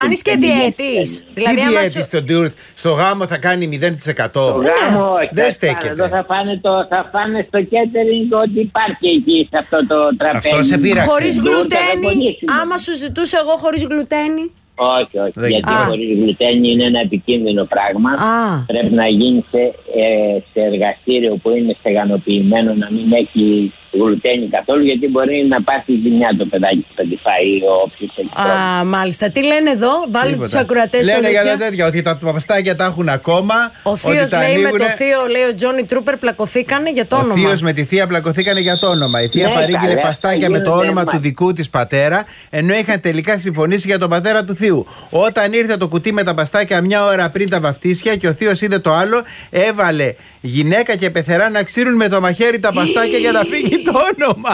Κάνεις και διαιτής. Δηλαδή, διαιτής στο γάμο θα κάνει 0%. Το γάμο, δεν στέκεται. Εδώ θα φάνε στο catering ό,τι υπάρχει εκεί σε αυτό το τραπέζι. Αυτό σε πείραξε. Χωρίς γλουτένι, άμα σου ζητούσα εγώ χωρίς γλουτένι. Όχι, γιατί χωρίς γλουτένι είναι ένα επικίνδυνο πράγμα. Πρέπει να γίνει σε εργαστήριο που είναι στεγανοποιημένο, να μην έχει γλουτένι καθόλου, γιατί μπορεί να πάθει ζημιά το παιδάκι που θα τη φάει όποιος έχει πρόβλημα. Μάλιστα. Τι λένε εδώ, βάλουν τους ακροατές. Λένε για τα τέτοια, ότι τα παπαστάκια τα έχουν ακόμα. Ο θείος λέει με το θείο, λέει ο Τζόνι Τρούπερ, πλακωθήκανε για το όνομα. Ο θείος με τη θεία πλακωθήκανε για το όνομα. Η θεία παρήγγειλε παστάκια με το όνομα του δικού της πατέρα, ενώ είχαν τελικά συμφωνήσει για τον πατέρα του θείου. Όταν ήρθε το κουτί με τα παστάκια μια ώρα πριν τα βαφτίσια και ο θείος είδε το άλλο, έβαλε γυναίκα και πεθερά να ξύρουν με το μαχαίρι τα παστάκια για να φύγει το όνομα.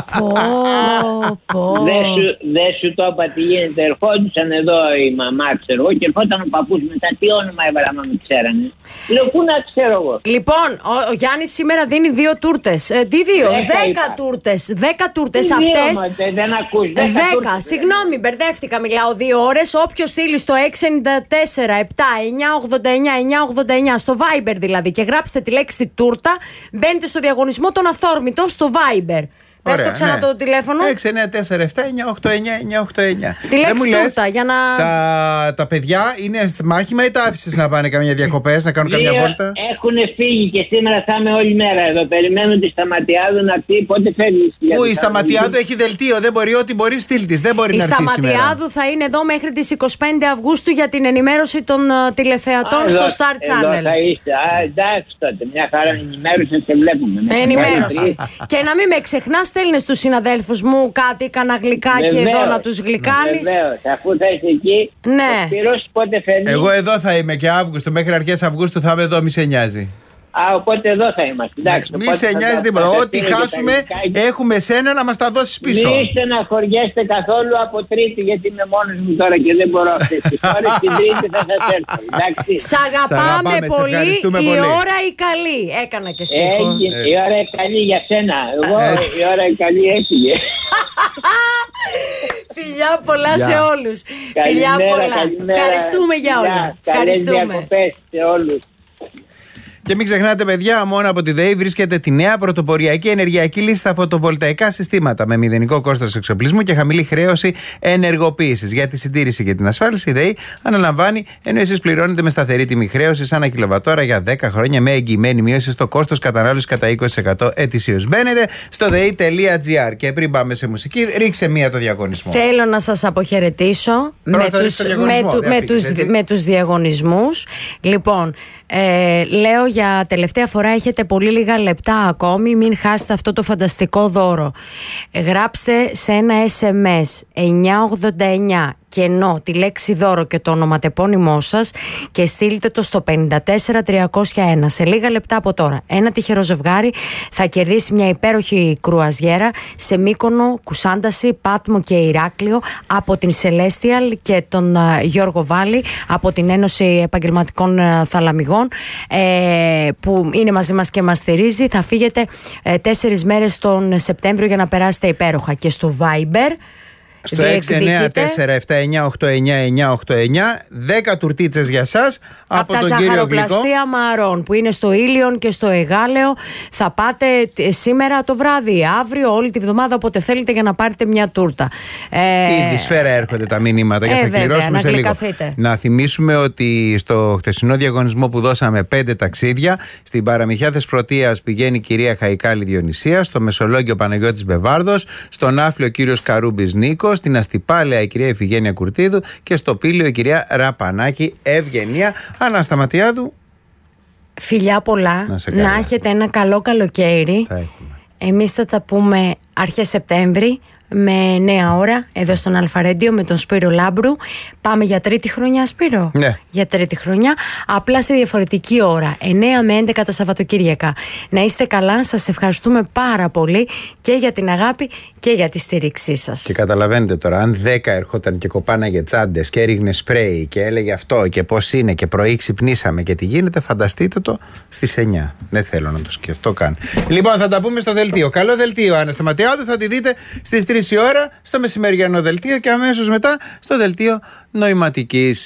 Δεν σου το είπα τι γίνεται. Ερχόντουσαν εδώ η μαμά, ξέρω εγώ, και ερχόταν ο παππούς μετά. Τι όνομα έβαλα, να μην ξέρανε. Λέω, πού να ξέρω εγώ. Λοιπόν, ο Γιάννης σήμερα δίνει 2 τούρτες. Τι 2? 10 τούρτες. 10 τούρτες αυτές. Δεν ακούς. 10. Συγγνώμη, μπερδεύτηκα, μιλάω 2 ώρες. Όποιος στείλει στο 694 7 989 989 στο Viber δηλαδή και γράψτε τη λέξη τούρτα, μπαίνετε στο διαγωνισμό των αυθόρμητων στο Viber. Πες το ξανά το τηλέφωνο. 694-7-989-989. Τη λέξη τούρτα για να... Τα παιδιά είναι μάχημα ή τα άφησες να πάνε καμιά διακοπές, να κάνουν καμιά βόλτα? Έχουν φύγει και σήμερα θα είμαι όλη μέρα εδώ. Περιμένουν τη Σταματιάδου να πει πότε φεύγει. Πού η Σταματιάδου έχει δελτίο, δεν μπορεί, ό,τι μπορεί στείλ της, δεν μπορεί να έρθει σήμερα. Η Σταματιάδου θα είναι εδώ μέχρι τις 25 Αυγούστου για την ενημέρωση των τηλεθεατών στο Star Channel. Εδώ θα είστε. Εντάξει τότε, μια χαρά ενημέρωση και βλέπουμε. Ενημέρωση. Και να μην με ξεχνάς, στέλνε στους συναδέλφους μου κάτι, κανένα γλυκάκι εδώ να τους γλυκάνεις. Βεβαίως, αφού θα είσαι εκεί. Ναι. Ο Σπύρος πότε φεύγει? Εγώ εδώ θα είμαι και Αύγουστο, μέχρι αρχές Αυγούστου θα είμαι εδώ, μη σε νοιάζει. Οπότε εδώ θα είμαστε. Εντάξει, μη σε νοιάζει τίποτα. Ό,τι χάσουμε, έχουμε σένα να μας τα δώσεις πίσω. Μη στεναχωριέστε καθόλου από Τρίτη, γιατί είμαι μόνος μου τώρα και δεν μπορώ αυτές τις ώρες. Την Τρίτη θα σας έρθω. Σ' αγαπάμε πολύ. Η ώρα η καλή. Έκανα και στίχο. Η ώρα η καλή για σένα. Εγώ η ώρα η καλή έφυγε. Φιλιά πολλά σε όλους. Φιλιά πολλά. Ευχαριστούμε για όλα. Καλές διακοπές σε όλους. Και μην ξεχνάτε, παιδιά, μόνο από τη ΔΕΗ βρίσκεται τη νέα πρωτοποριακή ενεργειακή λύση στα φωτοβολταϊκά συστήματα με μηδενικό κόστος εξοπλισμού και χαμηλή χρέωση ενεργοποίησης. Για τη συντήρηση και την ασφάλιση, η ΔΕΗ αναλαμβάνει, ενώ εσείς πληρώνετε με σταθερή τιμή χρέωσης ανά κιλοβατόρα για 10 χρόνια με εγγυημένη μείωση στο κόστος κατανάλωσης κατά 20% ετησίως. Μπαίνετε στο dei.gr και πριν πάμε σε μουσική, ρίξε μία το διαγωνισμό. Θέλω να σας αποχαιρετήσω με τους διαγωνισμούς. Λοιπόν, λέω για τελευταία φορά, έχετε πολύ λίγα λεπτά ακόμη, μην χάσετε αυτό το φανταστικό δώρο. Γράψτε σε ένα SMS 989 κενό τη λέξη δώρο και το ονοματεπώνυμό σας και στείλτε το στο 54301. Σε λίγα λεπτά από τώρα, ένα τυχερό ζευγάρι θα κερδίσει μια υπέροχη κρουαζιέρα σε Μύκονο, Κουσάνταση, Πάτμο και Ηράκλειο από την Celestial και τον Γιώργο Βάλη από την Ένωση Επαγγελματικών Θαλαμιγών που είναι μαζί μας και μας στηρίζει. Θα φύγετε 4 μέρες τον Σεπτέμβριο για να περάσετε υπέροχα. Και στο Viber στο 694-7-989-989 10 τουρτίτσες για σας από τον κύριο Γλυκό. Σαχαροπλαστεία Μαρών που είναι στο Ήλιον και στο Εγάλεο. Θα πάτε σήμερα το βράδυ, αύριο, όλη τη βδομάδα, όποτε θέλετε, για να πάρετε μια τούρτα. Ήδη σφαίρα έρχονται τα μηνύματα και θα κληρώσουμε σε λίγο. Να θυμίσουμε ότι στο χτεσινό διαγωνισμό που δώσαμε 5 ταξίδια, στην Παραμυθιά Θεσπρωτείας πηγαίνει η κυρία Χαϊκάλη Διονυσία, στο Μεσολόγγιο Παναγιώτης Μπεβάρδος, στον Άφλιο ο κύριος Καρούμπης Νίκος, στην Αστυπάλαια η κυρία Ιφηγένεια Κουρτίδου και στο Πήλιο η κυρία Ραπανάκη Ευγενία. Ανασταματιάδου. Φιλιά πολλά. Να έχετε ένα καλό καλοκαίρι. Εμείς θα τα πούμε αρχές Σεπτέμβρη με νέα ώρα εδώ στον Αλφαρέντιο με τον Σπύρο Λάμπρου. Πάμε για 3η χρονιά, Σπύρο. Ναι. Για 3η χρονιά, απλά σε διαφορετική ώρα, 9 με 11 τα Σαββατοκύριακα. Να είστε καλά, σας ευχαριστούμε πάρα πολύ και για την αγάπη και για τη στήριξή σας. Και καταλαβαίνετε τώρα, αν 10 ερχόταν και κοπάναγε τσάντες και έριχνε σπρέι και έλεγε αυτό και πώς είναι και πρωί ξυπνήσαμε και τι γίνεται, φανταστείτε το στις 9. Δεν θέλω να το σκεφτώ καν. Λοιπόν, θα τα πούμε στο δελτίο. Καλό δελτίο, Ανασταματιάδου, θα τη δείτε στις 3 3 η ώρα στο μεσημεριανό δελτίο και αμέσως μετά στο δελτίο νοηματικής.